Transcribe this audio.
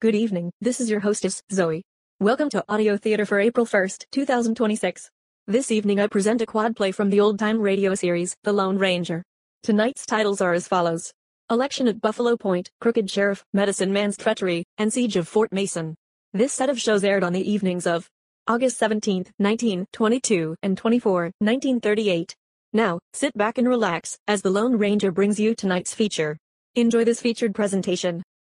Good evening, this is your hostess, Zoe. Welcome to Audio Theater for April 1st, 2026. This evening I present a quad play from the old-time radio series, The Lone Ranger. Tonight's titles are as follows: Election at Buffalo Point, Crooked Sheriff, Medicine Man's Treachery, and Siege of Fort Mason. This set of shows aired on the evenings of August 17, 19, 22, and 24, 1938. Now, sit back and relax, as The Lone Ranger brings you tonight's feature. Enjoy this featured presentation.